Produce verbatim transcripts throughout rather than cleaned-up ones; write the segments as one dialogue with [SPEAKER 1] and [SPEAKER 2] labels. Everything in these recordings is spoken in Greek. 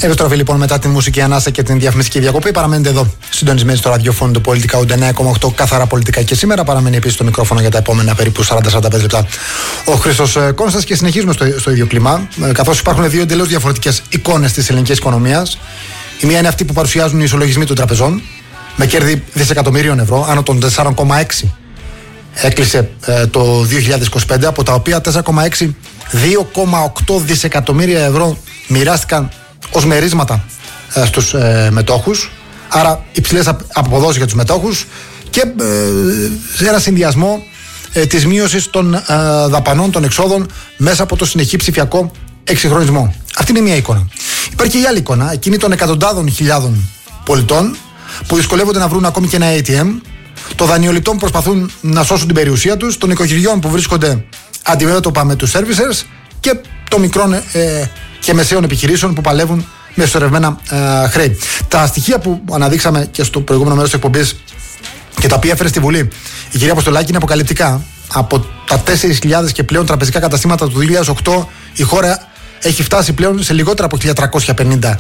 [SPEAKER 1] Επιστροφή λοιπόν μετά τη μουσική ανάσα και την διαφημιστική διακοπή. Παραμένετε εδώ συντονισμένοι στο ραδιόφωνο του Πολιτικά ογδόντα εννέα κόμμα οκτώ, καθαρά πολιτικά και σήμερα. Παραμένει επίσης το μικρόφωνο για τα επόμενα περίπου σαράντα με σαράντα πέντε λεπτά ο Χρήστος Κόνστας και συνεχίζουμε στο, στο ίδιο κλίμα. Καθώς υπάρχουν δύο εντελώς διαφορετικές εικόνες της ελληνικής οικονομίας. Η μία είναι αυτή που παρουσιάζουν οι ισολογισμοί των τραπεζών με κέρδη δισεκατομμύριων ευρώ, άνω των τέσσερα κόμμα έξι. Έκλεισε ε, το δύο χιλιάδες είκοσι πέντε, από τα οποία τέσσερα κόμμα έξι, δύο κόμμα οκτώ δισεκατομμύρια ευρώ μοιράστηκαν ως μερίσματα ε, στους ε, μετόχους. Άρα υψηλές αποδόσεις για τους μετόχους και ε, σε ένα συνδυασμό ε, της μείωσης των ε, δαπανών, των εξόδων μέσα από το συνεχή ψηφιακό εξυγχρονισμό. Αυτή είναι μία εικόνα. Υπάρχει και η άλλη εικόνα, εκείνη των εκατοντάδων χιλιάδων πολιτών που δυσκολεύονται να βρουν ακόμη και ένα έι τι εμ, των δανειοληπτών που προσπαθούν να σώσουν την περιουσία τους, των οικογενειών που βρίσκονται αντιμέτωπα με τους servicers και των μικρών ε, και μεσαίων επιχειρήσεων που παλεύουν με συσσωρευμένα ε, χρέη. Τα στοιχεία που αναδείξαμε και στο προηγούμενο μέρος της εκπομπής και τα οποία έφερε στη Βουλή η κυρία Αποστολάκη είναι αποκαλυπτικά. Από τα τέσσερις χιλιάδες και πλέον τραπεζικά καταστήματα του δύο χιλιάδες οκτώ, η χώρα έχει φτάσει πλέον σε λιγότερα από χίλια τριακόσια πενήντα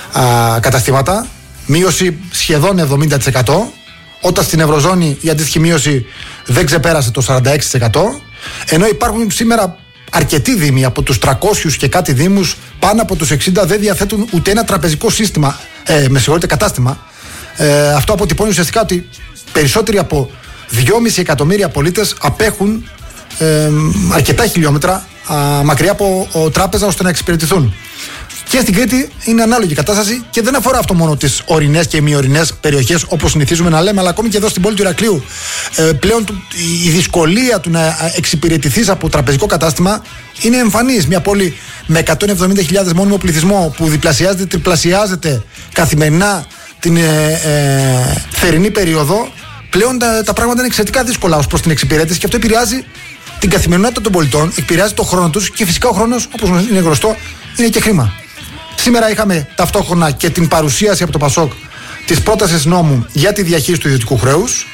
[SPEAKER 1] α, καταστήματα, μείωση σχεδόν εβδομήντα τοις εκατό, όταν στην Ευρωζώνη η αντίστοιχη μείωση δεν ξεπέρασε το σαράντα έξι τοις εκατό, ενώ υπάρχουν σήμερα αρκετοί δήμοι από τους τριακόσιους και κάτι δήμους, πάνω από τους εξήντα δεν διαθέτουν ούτε ένα τραπεζικό σύστημα, ε, με συγχωρείτε, κατάστημα. Ε, αυτό αποτυπώνει ουσιαστικά ότι περισσότεροι από δυόμισι εκατομμύρια πολίτες απέχουν ε, αρκετά χιλιόμετρα α, μακριά από ο, τράπεζα ώστε να εξυπηρετηθούν. Και στην Κρήτη είναι ανάλογη η κατάσταση και δεν αφορά αυτό μόνο τις ορεινές και μη ορεινές περιοχές όπως συνηθίζουμε να λέμε, αλλά ακόμη και εδώ στην πόλη του Ηρακλείου. Ε, πλέον η δυσκολία του να εξυπηρετηθείς από τραπεζικό κατάστημα είναι εμφανής. Μια πόλη με εκατόν εβδομήντα χιλιάδες μόνιμο πληθυσμό που διπλασιάζεται, τριπλασιάζεται καθημερινά την ε, ε, θερινή περίοδο, πλέον τα, τα πράγματα είναι εξαιρετικά δύσκολα ως προς την εξυπηρέτηση και αυτό επηρεάζει την καθημερινότητα των πολιτών, επηρεάζει τον χρόνο τους και φυσικά ο χρόνος, όπως είναι γνωστό, είναι και χρήμα. Σήμερα είχαμε ταυτόχρονα και την παρουσίαση από το ΠΑΣΟΚ της πρότασης νόμου για τη διαχείριση του ιδιωτικού χρέους.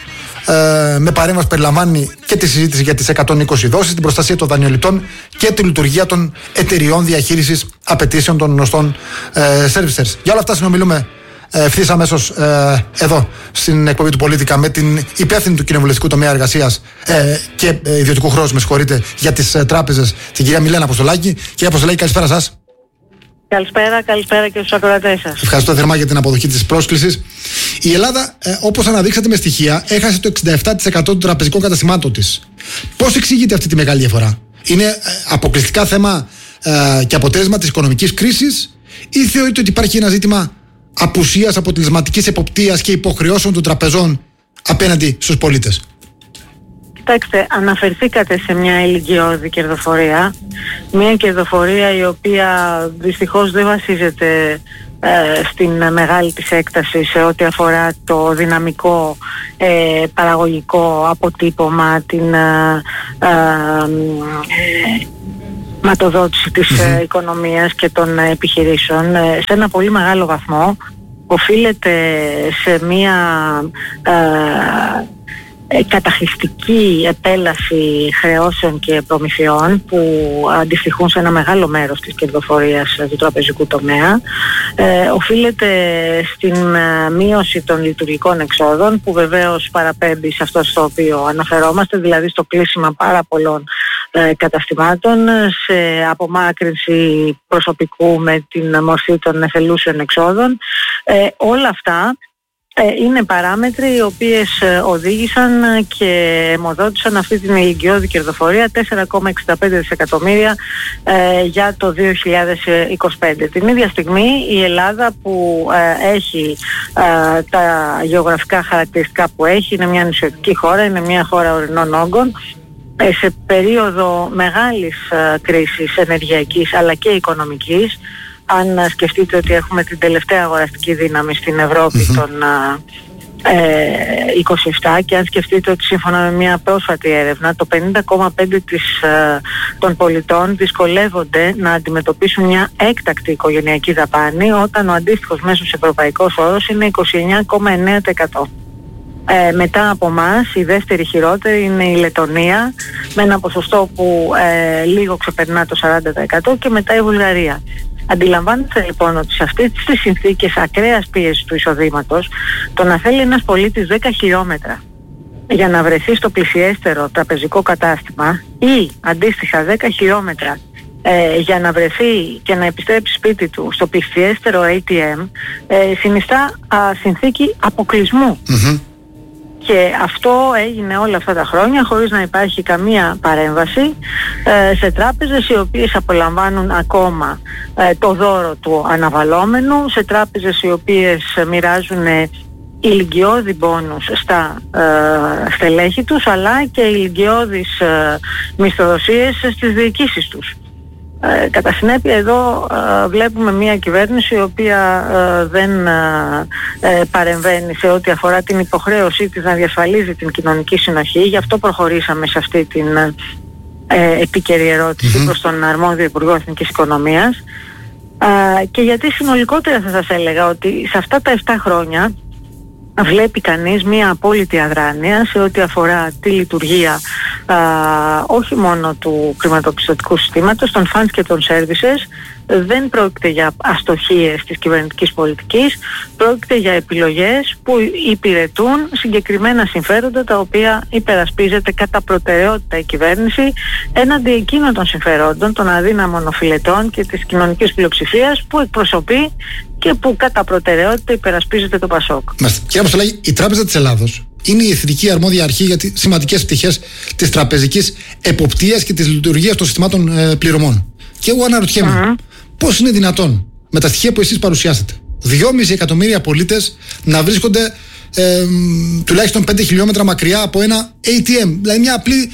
[SPEAKER 1] Ε, με παρέμβαση περιλαμβάνει και τη συζήτηση για τις εκατόν είκοσι δόσεις, την προστασία των δανειοληπτών και τη λειτουργία των εταιριών διαχείρισης απαιτήσεων των γνωστών ε, servicers. Για όλα αυτά συνομιλούμε ευθύς αμέσως ε, εδώ στην εκπομπή του Πολίτικα με την υπεύθυνη του κοινοβουλευτικού τομέα εργασίας ε, και ε, ιδιωτικού χρέους, με συγχωρείτε, για τις ε, τράπεζες, την κυρία Μιλένα Αποστολάκη. Κυρία Αποστολάκη, καλησπέρα σας.
[SPEAKER 2] Καλησπέρα, καλησπέρα και στους ακροατές σας.
[SPEAKER 1] Ευχαριστώ θερμά για την αποδοχή της πρόσκλησης. Η Ελλάδα, ε, όπως αναδείξατε με στοιχεία, έχασε το εξήντα επτά τοις εκατό των τραπεζικών καταστημάτων της. Πώς εξηγείται αυτή τη μεγάλη διαφορά? Είναι ε, αποκλειστικά θέμα ε, και αποτέλεσμα της οικονομικής κρίσης, ή θεωρείτε ότι υπάρχει ένα ζήτημα απουσίας αποτελεσματικής εποπτείας και υποχρεώσεων των τραπεζών απέναντι στους πολίτες?
[SPEAKER 2] Κοιτάξτε, αναφερθήκατε σε μια ηλικιώδη κερδοφορία. Μια κερδοφορία η οποία δυστυχώς δεν βασίζεται ε, στην μεγάλη της έκταση σε ό,τι αφορά το δυναμικό ε, παραγωγικό αποτύπωμα, την ε, ε, ματοδότηση της mm-hmm. ε, οικονομίας και των ε, επιχειρήσεων. Ε, σε ένα πολύ μεγάλο βαθμό οφείλεται σε μια ε, καταχρηστική επέλαση χρεώσεων και προμηθειών που αντιστοιχούν σε ένα μεγάλο μέρος της κερδοφορίας του τραπεζικού τομέα. Ε, οφείλεται στην μείωση των λειτουργικών εξόδων που βεβαίως παραπέμπει σε αυτό στο οποίο αναφερόμαστε, δηλαδή στο κλείσιμα πάρα πολλών ε, καταστημάτων, σε απομάκρυνση προσωπικού με την μορφή των εθελούσεων εξόδων. Ε, όλα αυτά είναι παράμετροι οι οποίες οδήγησαν και αιμοδότησαν αυτή την ηλικιώδη κερδοφορία τέσσερα κόμμα εξήντα πέντε δισεκατομμύρια ε, για το δύο χιλιάδες είκοσι πέντε. Την ίδια στιγμή η Ελλάδα που ε, έχει ε, τα γεωγραφικά χαρακτηριστικά που έχει, είναι μια νησιωτική χώρα, είναι μια χώρα ορεινών όγκων, ε, σε περίοδο μεγάλης ε, κρίσης ενεργειακής αλλά και οικονομικής. Αν σκεφτείτε ότι έχουμε την τελευταία αγοραστική δύναμη στην Ευρώπη mm-hmm. των ε, είκοσι επτά, και αν σκεφτείτε ότι σύμφωνα με μια πρόσφατη έρευνα το πενήντα κόμμα πέντε τοις εκατό των πολιτών δυσκολεύονται να αντιμετωπίσουν μια έκτακτη οικογενειακή δαπάνη, όταν ο αντίστοιχος μέσος ευρωπαϊκός όρος είναι είκοσι εννέα κόμμα εννέα τοις εκατό. Ε, μετά από εμάς η δεύτερη χειρότερη είναι η Λετονία με ένα ποσοστό που ε, λίγο ξεπερνά το σαράντα τοις εκατό, και μετά η Βουλγαρία. Αντιλαμβάνεστε λοιπόν ότι σε αυτές τις συνθήκες ακραίας πίεσης του εισοδήματος, το να θέλει ένας πολίτης δέκα χιλιόμετρα για να βρεθεί στο πλησιέστερο τραπεζικό κατάστημα ή αντίστοιχα δέκα χιλιόμετρα ε, για να βρεθεί και να επιστρέψει σπίτι του στο πλησιέστερο έι τι εμ ε, συνιστά α, συνθήκη αποκλεισμού. Mm-hmm. Και αυτό έγινε όλα αυτά τα χρόνια χωρίς να υπάρχει καμία παρέμβαση ε, σε τράπεζες οι οποίες απολαμβάνουν ακόμα ε, το δώρο του αναβαλόμενου, σε τράπεζες οι οποίες μοιράζουν ηλικιώδη μπόνους στα ε, στελέχη τους, αλλά και ηλικιώδεις ε, μισθοδοσίες στις διοικήσεις τους. Ε, κατά συνέπεια εδώ ε, βλέπουμε μια κυβέρνηση η οποία ε, δεν ε, παρεμβαίνει σε ό,τι αφορά την υποχρέωσή της να διασφαλίζει την κοινωνική συνοχή. Γι' αυτό προχωρήσαμε σε αυτή την ε, επίκαιρη ερώτηση mm-hmm. προς τον αρμόδιο Υπουργό Εθνικής Οικονομίας ε, και γιατί συνολικότερα θα σας έλεγα ότι σε αυτά τα επτά χρόνια βλέπει κανείς μία απόλυτη αδράνεια σε ό,τι αφορά τη λειτουργία α, όχι μόνο του χρηματοπιστωτικού συστήματος, των funds και των services. Δεν πρόκειται για αστοχίες της κυβερνητικής πολιτικής, πρόκειται για επιλογές που υπηρετούν συγκεκριμένα συμφέροντα τα οποία υπερασπίζεται κατά προτεραιότητα η κυβέρνηση έναντι εκείνων των συμφερόντων των αδύναμων οφειλετών και της κοινωνικής πλειοψηφίας που εκπροσωπεί και που κατά προτεραιότητα υπερασπίζεται το ΠΑΣΟΚ.
[SPEAKER 1] Κύριε Αποστολάκη, η Τράπεζα της Ελλάδος είναι η εθνική αρμόδια αρχή για τις σημαντικές πτυχές της τραπεζικής εποπτείας και της λειτουργίας των συστημάτων ε, πληρωμών. Και εγώ αναρωτιέμαι, mm-hmm. πώς είναι δυνατόν με τα στοιχεία που εσείς παρουσιάσετε δυόμισι εκατομμύρια πολίτες να βρίσκονται ε, τουλάχιστον πέντε χιλιόμετρα μακριά από ένα έι τι εμ, δηλαδή μια απλή,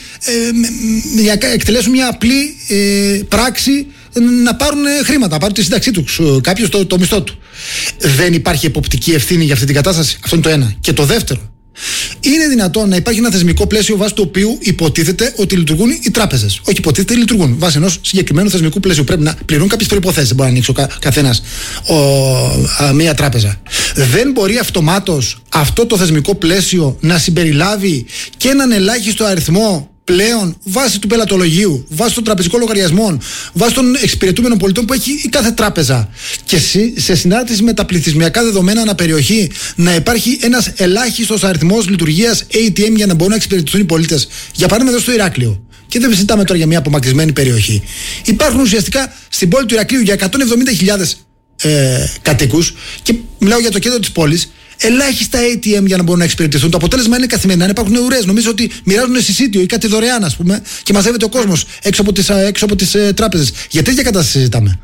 [SPEAKER 1] ε, μια, εκτελέσουν μια απλή ε, πράξη να πάρουν χρήματα, να πάρουν τη σύνταξή τους, κάποιος το, το μισθό του. Δεν υπάρχει εποπτική ευθύνη για αυτή την κατάσταση? Αυτό είναι το ένα. Και το δεύτερο, είναι δυνατόν να υπάρχει ένα θεσμικό πλαίσιο βάσει του οποίου υποτίθεται ότι λειτουργούν οι τράπεζες? Όχι, υποτίθεται λειτουργούν βάσει ενός συγκεκριμένου θεσμικού πλαίσιου. Πρέπει να πληρούν κάποιες προϋποθέσεις. Δεν μπορεί να ανοίξει ο κα, καθένας μία τράπεζα. Δεν μπορεί αυτομάτως αυτό το θεσμικό πλαίσιο να συμπεριλάβει και έναν ελάχιστο αριθμό πλέον βάσει του πελατολογίου, βάσει των τραπεζικών λογαριασμών, βάσει των εξυπηρετούμενων πολιτών που έχει η κάθε τράπεζα, και σε συνάρτηση με τα πληθυσμιακά δεδομένα αναπεριοχή να υπάρχει ένας ελάχιστος αριθμός λειτουργίας έι τι εμ για να μπορούν να εξυπηρετηθούν οι πολίτες? Για παράδειγμα, εδώ στο Ηράκλειο, και δεν συζητάμε τώρα για μια απομακρυσμένη περιοχή, υπάρχουν ουσιαστικά στην πόλη του Ηρακλείου για εκατόν εβδομήντα χιλιάδες ε, κατοίκους, και μιλάω για το κέντρο της πόλης, ελάχιστα έι τι εμ για να μπορούν να εξυπηρετηθούν. Το αποτέλεσμα είναι καθημερινά. Αν υπάρχουν ουρές, νομίζω ότι μοιράζουν συσίτιο ή κάτι δωρεάν, ας πούμε, και μαζεύεται ο κόσμος έξω από τις, έξω από τις ε, τράπεζες. Για τέτοια κατάσταση συζητάμε.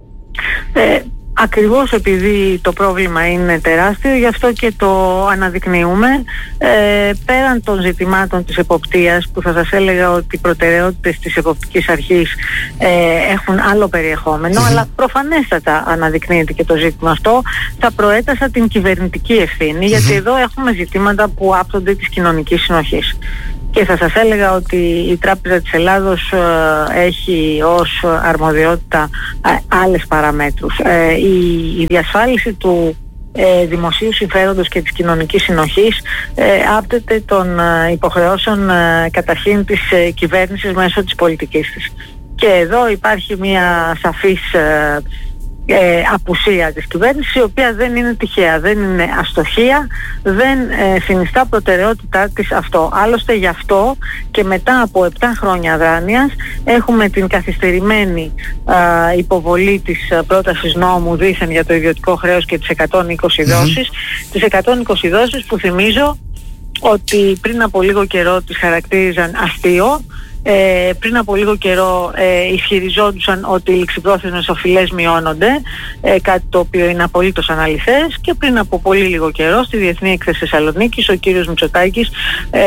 [SPEAKER 2] Ε, ακριβώς επειδή το πρόβλημα είναι τεράστιο, γι' αυτό και το αναδεικνύουμε. Ε, πέραν των ζητημάτων της εποπτείας, που θα σας έλεγα ότι οι προτεραιότητες της εποπτικής αρχής ε, έχουν άλλο περιεχόμενο, mm-hmm. αλλά προφανέστατα αναδεικνύεται και το ζήτημα αυτό, θα προέτασα την κυβερνητική ευθύνη, mm-hmm. γιατί εδώ έχουμε ζητήματα που άπτονται της κοινωνικής συνοχής. Και θα σας έλεγα ότι η Τράπεζα της Ελλάδος ε, έχει ως αρμοδιότητα ε, άλλες παραμέτρους. Ε, η, η διασφάλιση του ε, δημοσίου συμφέροντος και της κοινωνικής συνοχής ε, άπτεται των ε, υποχρεώσεων ε, καταρχήν της ε, κυβέρνησης μέσω της πολιτικής της. Και εδώ υπάρχει μια σαφής ε, Ε, απουσία της κυβέρνησης, η οποία δεν είναι τυχαία, δεν είναι αστοχία, δεν ε, συνιστά προτεραιότητά της αυτό. Άλλωστε γι' αυτό και μετά από επτά χρόνια αδράνειας έχουμε την καθυστερημένη ε, υποβολή της πρότασης νόμου δήθεν για το ιδιωτικό χρέος και τις εκατόν είκοσι mm-hmm. δόσεις, τις εκατόν είκοσι δόσεις που θυμίζω ότι πριν από λίγο καιρό τις χαρακτήριζαν αστείο. Ε, πριν από λίγο καιρό ε, ισχυριζόντουσαν ότι οι ληξιπρόθεσμες οφειλές μειώνονται, ε, κάτι το οποίο είναι απολύτως αναλυθές, και πριν από πολύ λίγο καιρό στη Διεθνή Έκθεση Θεσσαλονίκης ο κύριος Μητσοτάκης ε,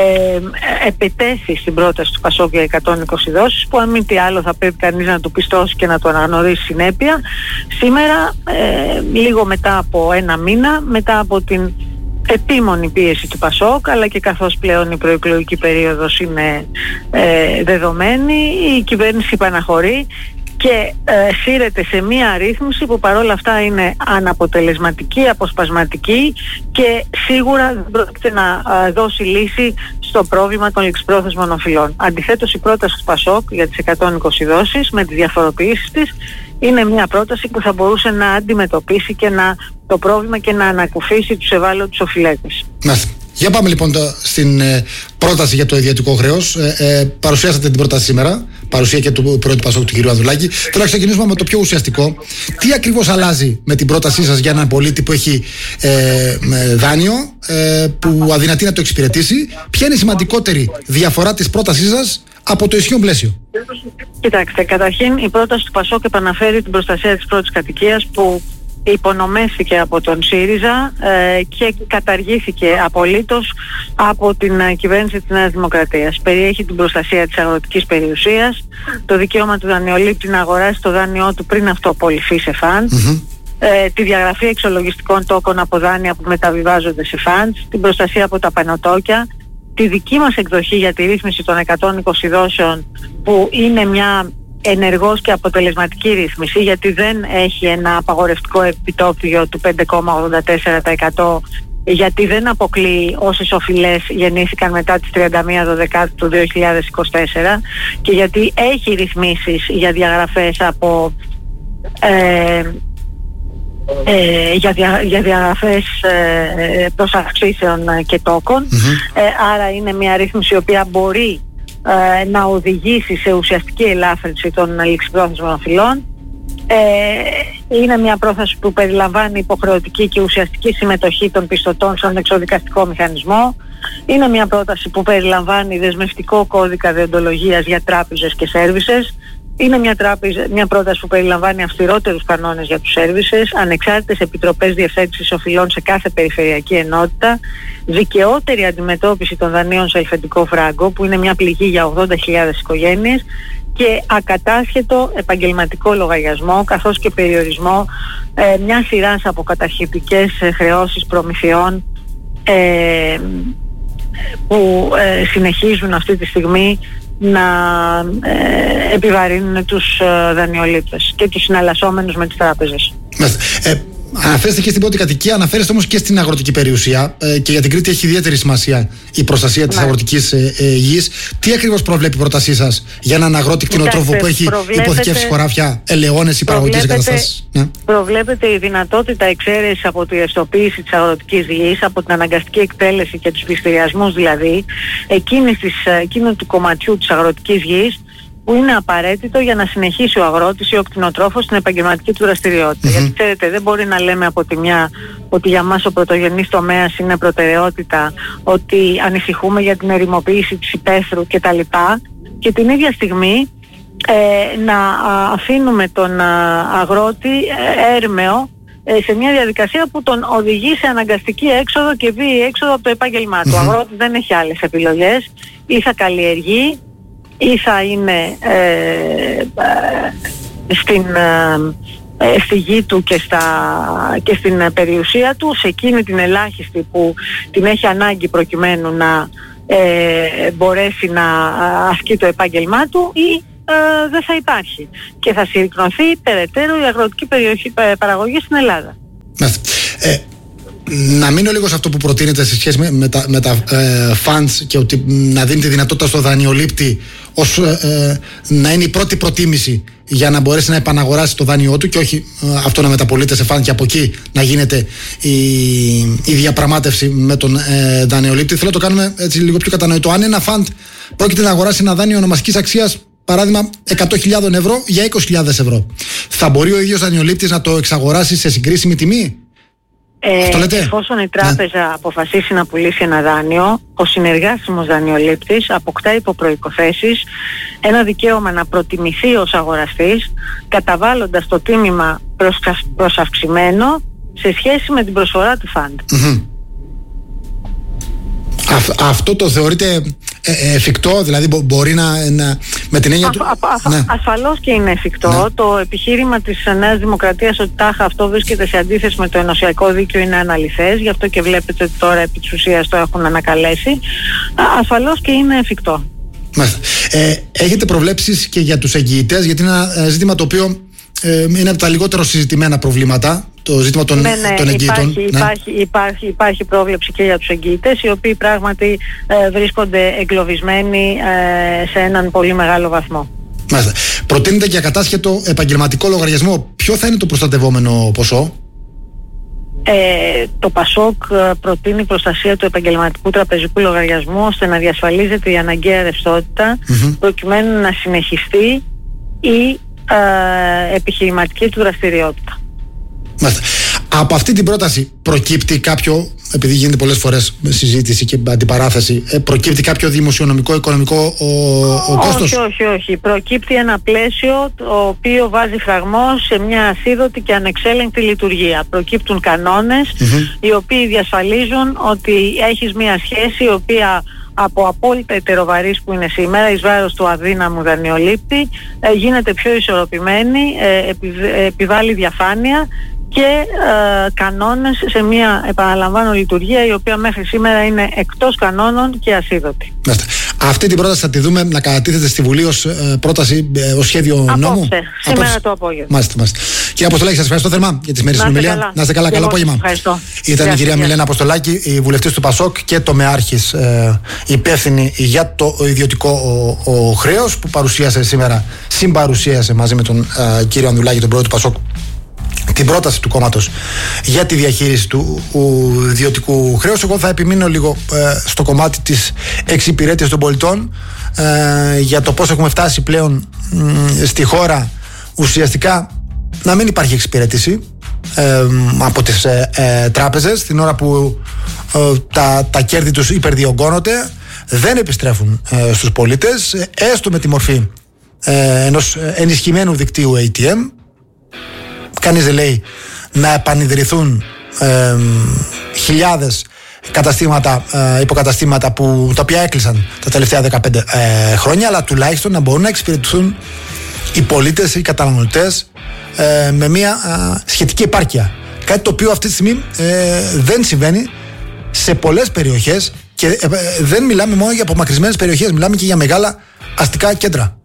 [SPEAKER 2] επετέθη στην πρόταση του ΠΑΣΟΚ για εκατόν είκοσι δόσεις, που αν μη τι άλλο θα πρέπει κανείς να του πιστώσει και να το αναγνωρίσει συνέπεια. Σήμερα, ε, λίγο μετά από ένα μήνα, μετά από την επίμονη πίεση του ΠΑΣΟΚ, αλλά και καθώς πλέον η προεκλογική περίοδος είναι ε, δεδομένη, η κυβέρνηση υπαναχωρεί και ε, σύρεται σε μία ρύθμιση που παρόλα αυτά είναι αναποτελεσματική, αποσπασματική και σίγουρα δεν πρόκειται να ε, δώσει λύση στο πρόβλημα των ληξιπρόθεσμων οφειλών. Αντιθέτως, η πρόταση του ΠΑΣΟΚ για τις εκατόν είκοσι δόσεις με τις διαφοροποιήσεις της είναι μια πρόταση που θα μπορούσε να αντιμετωπίσει και να, το πρόβλημα και να ανακουφίσει τους ευάλωτους οφειλέτες.
[SPEAKER 1] Για πάμε λοιπόν το, στην ε, πρόταση για το ιδιωτικό χρέος. Ε, ε, παρουσιάσατε την πρόταση σήμερα, παρουσία και του πρώτου Πασόκ του κ. Ανδρουλάκη. Θέλω να ξεκινήσουμε με το πιο ουσιαστικό. Τι ακριβώς αλλάζει με την πρότασή σας για έναν πολίτη που έχει ε, δάνειο, ε, που αδυνατεί να το εξυπηρετήσει? Ποια είναι η σημαντικότερη διαφορά της πρότασής σας από το ισχύον πλαίσιο?
[SPEAKER 2] Κοιτάξτε, καταρχήν η πρόταση του Πασόκ επαναφέρει την προστασία της πρώτης κατοικίας που υπονομεύθηκε από τον ΣΥΡΙΖΑ ε, και καταργήθηκε απολύτως από την ε, κυβέρνηση της Νέας Δημοκρατίας. Περιέχει την προστασία της αγροτικής περιουσίας, το δικαίωμα του δανειολήπτη να αγοράσει το δάνειό του πριν αυτό απολυθεί σε φαντ, mm-hmm. ε, τη διαγραφή εξολογιστικών τόκων από δάνεια που μεταβιβάζονται σε φαντ, την προστασία από τα πανωτόκια, τη δική μας εκδοχή για τη ρύθμιση των εκατόν είκοσι δόσεων που είναι μια ενεργός και αποτελεσματική ρύθμιση, γιατί δεν έχει ένα απαγορευτικό επιτόκιο του πέντε κόμμα ογδόντα τέσσερα τοις εκατό, γιατί δεν αποκλείει όσες οφειλές γεννήθηκαν μετά τις τριάντα μία Δεκεμβρίου του δύο χιλιάδες είκοσι τέσσερα και γιατί έχει ρυθμίσεις για διαγραφές από ε, ε, για, δια, για διαγραφές ε, προσαυξήσεων και τόκων. Mm-hmm. ε, άρα είναι μια ρύθμιση η οποία μπορεί να οδηγήσει σε ουσιαστική ελάφρυνση των ληξιπρόθεσμων οφειλών. Ε, είναι μια πρόθεση που περιλαμβάνει υποχρεωτική και ουσιαστική συμμετοχή των πιστωτών στον εξοδικαστικό μηχανισμό. Είναι μια πρόταση που περιλαμβάνει δεσμευτικό κώδικα δεοντολογίας για τράπεζες και σέρβισες. Είναι μια, τράπεζα, μια πρόταση που περιλαμβάνει αυστηρότερους κανόνες για τους σέρβισες, ανεξάρτητες επιτροπές διευθέτησης οφειλών σε κάθε περιφερειακή ενότητα, δικαιότερη αντιμετώπιση των δανείων σε ελφεντικό φράγκο, που είναι μια πληγή για ογδόντα χιλιάδες οικογένειες, και ακατάσχετο επαγγελματικό λογαριασμό, καθώς και περιορισμό ε, μια σειράς από καταρχητικές χρεώσεις προμηθειών ε, που ε, συνεχίζουν αυτή τη στιγμή να ε, επιβαρύνουν τους ε, δανειολήπτες και τους συναλλασσόμενους με τις τράπεζες.
[SPEAKER 1] Ε, αναφέρεστε και στην πρώτη κατοικία, αναφέρεστε όμως και στην αγροτική περιουσία ε, και για την Κρήτη έχει ιδιαίτερη σημασία η προστασία της ναι. αγροτικής ε, ε, γης. Τι ακριβώς προβλέπει η πρότασή σας για έναν αγρότη κτηνοτρόφο που έχει υποθηκεύσει χωράφια, ελαιώνες ή παραγωγικές εγκαταστάσεις? Ναι.
[SPEAKER 2] Προβλέπεται η δυνατότητα εξαίρεσης από τη ρευστοποίηση της αγροτικής γης, από την αναγκαστική εκτέλεση και τους πληστηριασμούς δηλαδή, εκείνης της, εκείνου του κομματιού της αγροτικής γης που είναι απαραίτητο για να συνεχίσει ο αγρότης ή ο κτηνοτρόφος στην επαγγελματική του δραστηριότητα. Mm-hmm. Γιατί ξέρετε, δεν μπορεί να λέμε από τη μια ότι για μας ο πρωτογενής τομέας είναι προτεραιότητα, ότι ανησυχούμε για την ερημοποίηση της υπαίθρου κτλ. Και την ίδια στιγμή ε, να α, αφήνουμε τον α, αγρότη ε, έρμεο ε, σε μια διαδικασία που τον οδηγεί σε αναγκαστική έξοδο και βίαιη έξοδο από το επάγγελμά του. Mm-hmm. Ο αγρότης δεν έχει άλλες επιλογές, ή θα καλλιεργεί ή θα είναι ε, ε, στην, ε, στη γη του και, στα, και στην περιουσία του, σε εκείνη την ελάχιστη που την έχει ανάγκη προκειμένου να ε, μπορέσει να ασκεί το επάγγελμά του, ή ε, δεν θα υπάρχει και θα συρρυκνωθεί περαιτέρω η αγροτική περιοχή, παραγωγή στην Ελλάδα.
[SPEAKER 1] Ε, να μείνω λίγο σε αυτό που προτείνεται σε σχέση με, με τα, με τα ε, funds και ότι να δίνει τη δυνατότητα στο δανειολήπτη ως, ε, να είναι η πρώτη προτίμηση για να μπορέσει να επαναγοράσει το δάνειό του και όχι ε, αυτό να μεταπολείται σε fund και από εκεί να γίνεται η, η διαπραγμάτευση με τον ε, δανειολήπτη. Θέλω να το κάνουμε έτσι λίγο πιο κατανοητό. Αν ένα fund πρόκειται να αγοράσει ένα δάνειο ονομαστικής αξίας, παράδειγμα εκατό χιλιάδες ευρώ για είκοσι χιλιάδες ευρώ, θα μπορεί ο ίδιος δανειολήπτης να το εξαγοράσει σε συγκρίσιμη τιμή?
[SPEAKER 2] Ε, εφόσον η τράπεζα ναι. αποφασίσει να πουλήσει ένα δάνειο, ο συνεργάσιμος δανειολήπτης αποκτά υπό προϋποθέσεις ένα δικαίωμα να προτιμηθεί ως αγοραστής, καταβάλλοντας το τίμημα προσαυξημένο σε σχέση με την προσφορά του φαντ. Mm-hmm.
[SPEAKER 1] Α, αυτό το θεωρείτε ε, εφικτό, δηλαδή μπο, μπορεί να, να με την έννοια του... Α, α,
[SPEAKER 2] ναι. Ασφαλώς και είναι εφικτό. Ναι. Το επιχείρημα της Νέας Δημοκρατίας ότι τάχα αυτό βρίσκεται σε αντίθεση με το ενωσιακό δίκαιο είναι αναλυθές, γι' αυτό και βλέπετε ότι τώρα επί της ουσίας το έχουν ανακαλέσει. Ασφαλώς και είναι εφικτό.
[SPEAKER 1] Ε, έχετε προβλέψεις και για τους εγγυητές, γιατί είναι ένα ζήτημα το οποίο ε, είναι από τα λιγότερο συζητημένα προβλήματα, το ζήτημα των,
[SPEAKER 2] ναι, ναι,
[SPEAKER 1] των εγγυητών.
[SPEAKER 2] Υπάρχει, ναι. υπάρχει, υπάρχει, υπάρχει πρόβλεψη και για τους εγγυητές, οι οποίοι πράγματι ε, βρίσκονται εγκλωβισμένοι ε, σε έναν πολύ μεγάλο βαθμό.
[SPEAKER 1] Μάλιστα. Προτείνεται για κατάσχετο επαγγελματικό λογαριασμό. Ποιο θα είναι το προστατευόμενο ποσό?
[SPEAKER 2] Ε, το ΠΑΣΟΚ προτείνει προστασία του επαγγελματικού τραπεζικού λογαριασμού ώστε να διασφαλίζεται η αναγκαία ρευστότητα mm-hmm. προκειμένου να συνεχιστεί η ε, επιχειρηματική του δραστηριότητα.
[SPEAKER 1] Μάλιστα. Από αυτή την πρόταση προκύπτει κάποιο, επειδή γίνεται πολλές φορές συζήτηση και αντιπαράθεση, προκύπτει κάποιο δημοσιονομικό, οικονομικό ο, ο κόστος?
[SPEAKER 2] Όχι, όχι, όχι. Προκύπτει ένα πλαίσιο το οποίο βάζει φραγμό σε μια ασίδωτη και ανεξέλεγκτη λειτουργία. Προκύπτουν κανόνες mm-hmm. οι οποίοι διασφαλίζουν ότι έχεις μια σχέση η οποία από απόλυτα ετεροβαρής που είναι σήμερα εις βάρος του αδύναμου δανειολήπτη ε, γίνεται πιο ισορροπημένη, ε, επι, ε, επιβάλλει διαφάνεια και ε, κανόνες σε μια, επαναλαμβάνω, λειτουργία η οποία μέχρι σήμερα είναι εκτός κανόνων και ασίδωτη.
[SPEAKER 1] Αυτή την πρόταση θα τη δούμε να κατατίθεται στη Βουλή ως ε, πρόταση, ε, ως σχέδιο
[SPEAKER 2] Απόψε,
[SPEAKER 1] νόμου.
[SPEAKER 2] σήμερα Απόψε. το απόγευμα.
[SPEAKER 1] Μάλιστα, μάλιστα. Κύριε Αποστολάκη, σας ευχαριστώ θερμά για τη σημερινή συνομιλία. Να είστε καλά, καλό απόγευμα. Ήταν Γεια η κυρία Μιλένα Αποστολάκη, η βουλευτής του ΠΑΣΟΚ και τομεάρχης ε, υπεύθυνη για το ιδιωτικό ο, ο χρέος, που παρουσίασε σήμερα, συμπαρουσίασε μαζί με τον ε, κύριο Ανδουλάκη, τον πρόεδρο του ΠΑΣΟΚ, την πρόταση του κόμματος για τη διαχείριση του ιδιωτικού χρέους. Εγώ θα επιμείνω λίγο ε, στο κομμάτι της εξυπηρέτησης των πολιτών, ε, για το πώς έχουμε φτάσει πλέον ε, στη χώρα ουσιαστικά να μην υπάρχει εξυπηρέτηση ε, από τις ε, ε, τράπεζες, την ώρα που ε, τα, τα κέρδη τους υπερδιωγγώνονται, δεν επιστρέφουν ε, στους πολίτες, έστω με τη μορφή ε, ενός ενισχυμένου δικτύου έι τι εμ. Κανείς δεν λέει να επανειδρυθούν ε, χιλιάδες καταστήματα, ε, υποκαταστήματα που, τα οποία έκλεισαν τα τελευταία δεκαπέντε ε, χρόνια, αλλά τουλάχιστον να μπορούν να εξυπηρετηθούν οι πολίτες, οι καταναλωτές ε, με μια ε, σχετική επάρκεια. Κάτι το οποίο αυτή τη στιγμή ε, δεν συμβαίνει σε πολλές περιοχές και ε, ε, δεν μιλάμε μόνο για απομακρυσμένες περιοχές, μιλάμε και για μεγάλα αστικά κέντρα.